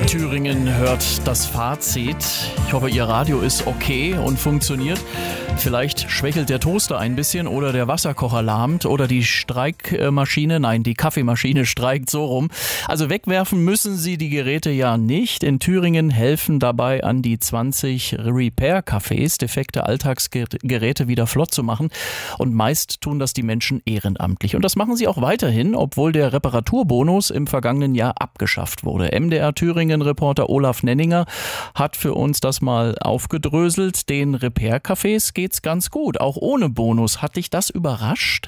Thüringen hört das Fazit. Ich hoffe, Ihr Radio ist okay und funktioniert. Vielleicht schwächelt der Toaster ein bisschen oder der Wasserkocher lahmt oder die die Kaffeemaschine streikt so rum. Also wegwerfen müssen Sie die Geräte ja nicht. In Thüringen helfen dabei an die 20 Repair-Cafés, defekte Alltagsgeräte wieder flott zu machen. Und meist tun das die Menschen ehrenamtlich. Und das machen sie auch weiterhin, obwohl der Reparaturbonus im vergangenen Jahr abgeschafft wurde. MDR Thüringen-Reporter Olaf Nenninger hat für uns das mal aufgedröselt. Den Repair-Cafés geht's ganz gut, auch ohne Bonus. Hat dich das überrascht?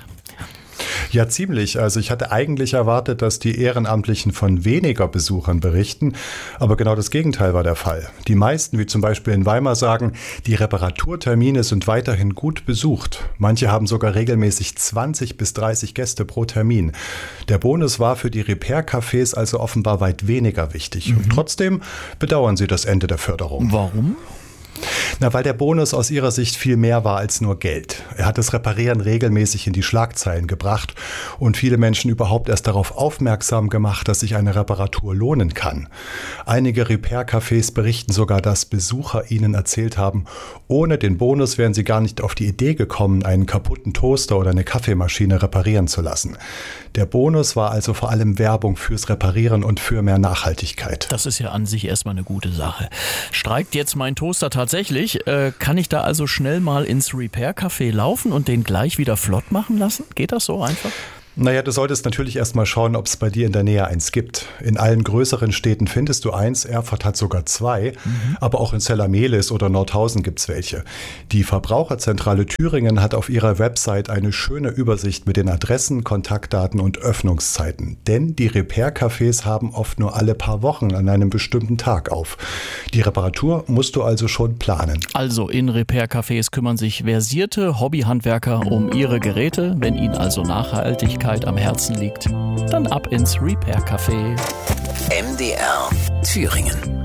Ja, ziemlich. Also ich hatte eigentlich erwartet, dass die Ehrenamtlichen von weniger Besuchern berichten, aber genau das Gegenteil war der Fall. Die meisten, wie zum Beispiel in Weimar, sagen, die Reparaturtermine sind weiterhin gut besucht. Manche haben sogar regelmäßig 20 bis 30 Gäste pro Termin. Der Bonus war für die Repair-Cafés also offenbar weit weniger wichtig. Und trotzdem bedauern sie das Ende der Förderung. Warum? Weil der Bonus aus ihrer Sicht viel mehr war als nur Geld. Er hat das Reparieren regelmäßig in die Schlagzeilen gebracht und viele Menschen überhaupt erst darauf aufmerksam gemacht, dass sich eine Reparatur lohnen kann. Einige Repair-Cafés berichten sogar, dass Besucher ihnen erzählt haben, ohne den Bonus wären sie gar nicht auf die Idee gekommen, einen kaputten Toaster oder eine Kaffeemaschine reparieren zu lassen. Der Bonus war also vor allem Werbung fürs Reparieren und für mehr Nachhaltigkeit. Das ist ja an sich erstmal eine gute Sache. Streikt jetzt mein Toaster tatsächlich? Kann ich da also schnell mal ins Repair-Café laufen und den gleich wieder flott machen lassen? Geht das so einfach? Naja, du solltest natürlich erstmal schauen, ob es bei dir in der Nähe eins gibt. In allen größeren Städten findest du eins, Erfurt hat sogar 2, aber auch in Zellamelis oder Nordhausen gibt's welche. Die Verbraucherzentrale Thüringen hat auf ihrer Website eine schöne Übersicht mit den Adressen, Kontaktdaten und Öffnungszeiten. Denn die Repair-Cafés haben oft nur alle paar Wochen an einem bestimmten Tag auf. Die Reparatur musst du also schon planen. Also in Repair-Cafés kümmern sich versierte Hobbyhandwerker um ihre Geräte. Wenn ihnen also Nachhaltigkeit am Herzen liegt, dann ab ins Repair-Café. MDR Thüringen.